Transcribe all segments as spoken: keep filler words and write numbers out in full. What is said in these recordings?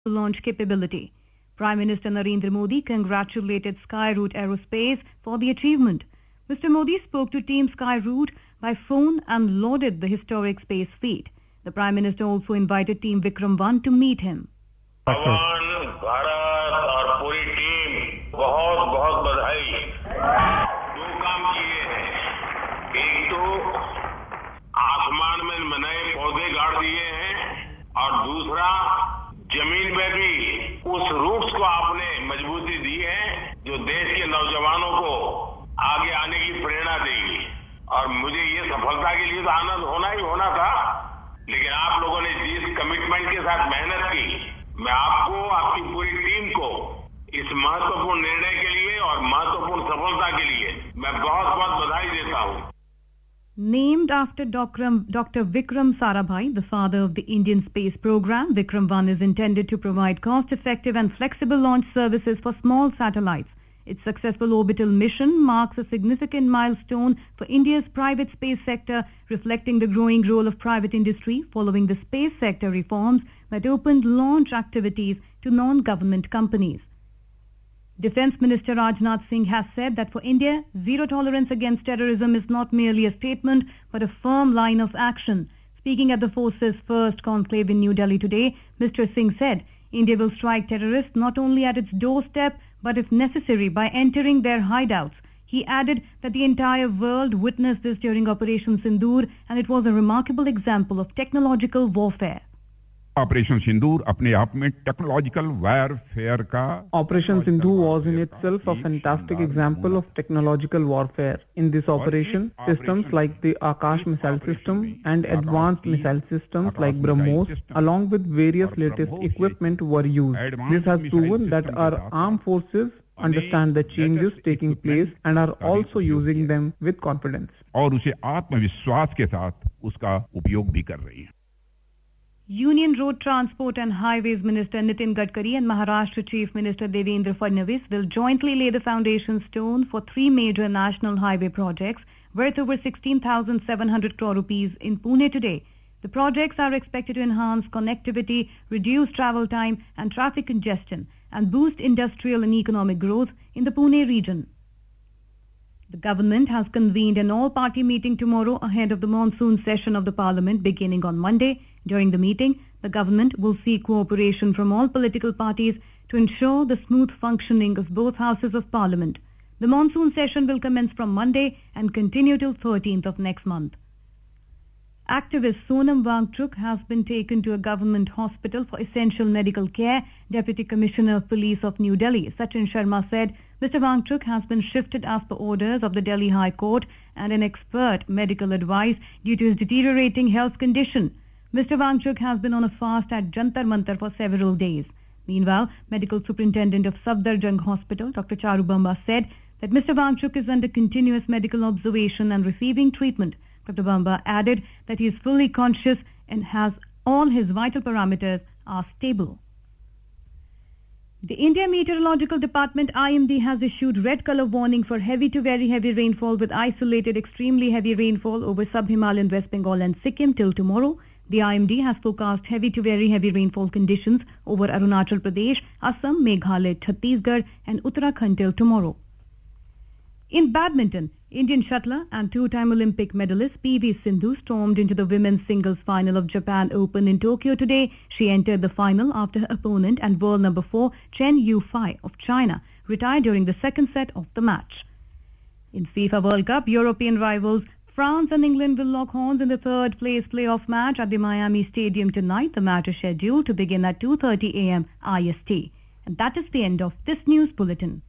launch capability. Prime Minister Narendra Modi congratulated Skyroot Aerospace for the achievement. Mister Modi spoke to Team Skyroot by phone and lauded the historic space feat. The Prime Minister also invited Team Vikram one to meet him. पवन, भारत और पूरी team बहुत बहुत बधाई। दो काम किए हैं, एक तो आसमान में नए पौधे गाड़ दिए हैं और दूसरा जमीन पे भी उस रूट्स को आपने मजबूती दी है जो देश के नौजवानों को आगे आने की प्रेरणा देगी। और मुझे ये सफलता के लिए तो आनंद होना ही होना था, लेकिन आप लोगों ने जिस कमिटमेंट के साथ मेहनत की, मैं आपको, आपकी पूरी टीम को इस महत्वपूर्ण निर्णय के लिए और महत्वपूर्ण सफलता के लिए मैं बहुत बहुत बधाई देता हूँ। Named after Doctor Vikram Sarabhai, the father of the Indian space program, Vikram one is intended to provide cost-effective and flexible launch services for small satellites. Its successful orbital mission marks a significant milestone for India's private space sector, reflecting the growing role of private industry following the space sector reforms that opened launch activities to non-government companies. Defence Minister Rajnath Singh has said that for India, zero tolerance against terrorism is not merely a statement but a firm line of action. Speaking at the force's first conclave in New Delhi today, Mister Singh said India will strike terrorists not only at its doorstep but if necessary by entering their hideouts. He added that the entire world witnessed this during Operation Sindoor and it was a remarkable example of technological warfare. Operation सिंदूर अपने आप में technological warfare का Operation Sindhu was in itself a fantastic example of technological warfare. In this operation, systems like the Akash missile system and advanced missile systems like BrahMos, along with various latest equipment, were used. This has proven that our armed forces understand the changes taking place and are also using them with confidence. और उसे आत्मविश्वास के साथ उसका उपयोग भी कर रही है. Union Road Transport and Highways Minister Nitin Gadkari and Maharashtra Chief Minister Devendra Fadnavis will jointly lay the foundation stone for three major national highway projects worth over sixteen thousand seven hundred crore rupees in Pune today. The projects are expected to enhance connectivity, reduce travel time and traffic congestion, and boost industrial and economic growth in the Pune region. The government has convened an all-party meeting tomorrow ahead of the monsoon session of the Parliament beginning on Monday. During the meeting, the government will seek cooperation from all political parties to ensure the smooth functioning of both houses of Parliament. The monsoon session will commence from Monday and continue till thirteenth of next month. Activist Sonam Wangchuk has been taken to a government hospital for essential medical care. Deputy Commissioner of Police of New Delhi, Sachin Sharma, said Mister Wangchuk has been shifted as per orders of the Delhi High Court and an expert medical advice due to his deteriorating health condition. Mister Wangchuk has been on a fast at Jantar Mantar for several days. Meanwhile, Medical Superintendent of Safdarjung Hospital, Doctor Charu Bamba, said that Mister Wangchuk is under continuous medical observation and receiving treatment. Doctor Bamba added that he is fully conscious and has all his vital parameters are stable. The India Meteorological Department I M D has issued red color warning for heavy to very heavy rainfall with isolated extremely heavy rainfall over sub-Himalayan West Bengal and Sikkim till tomorrow. The I M D has forecast heavy to very heavy rainfall conditions over Arunachal Pradesh, Assam, Meghalaya, Chhattisgarh and Uttarakhand till tomorrow. In badminton, Indian shuttler and two-time Olympic medalist P V Sindhu stormed into the women's singles final of Japan Open in Tokyo today. She entered the final after her opponent and world number four Chen Yufei of China retired during the second set of the match. In FIFA World Cup, European rivals France and England will lock horns in the third place playoff match at the Miami Stadium tonight. The match is scheduled to begin at two thirty a m I S T. And that is the end of this news bulletin.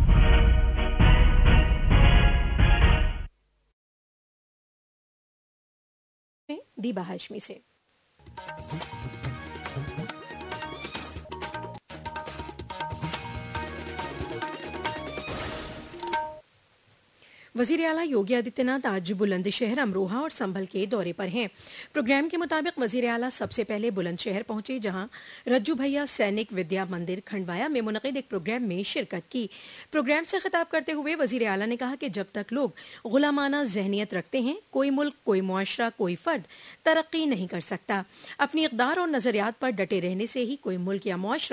दीबा हाशमी से वजीर आला योगी आदित्यनाथ आज बुलंदशहर, अमरोहा और संभल के दौरे पर हैं। प्रोग्राम के मुताबिक वजीर आला सबसे पहले बुलंदशहर पहुंचे, जहां रज्जू भैया सैनिक विद्या मंदिर खंडवाया में मुनक़िद एक प्रोग्राम में शिरकत की। प्रोग्राम से खिताब करते हुए वजीर आला ने कहा कि जब तक लोग गुलामाना जहनियत रखते हैं, कोई मुल्क, कोई मुआशरा, कोई फर्द तरक्की नहीं कर सकता। अपनी इक़दार और नजरियात पर डटे रहने से ही कोई मुल्क या मुआशरा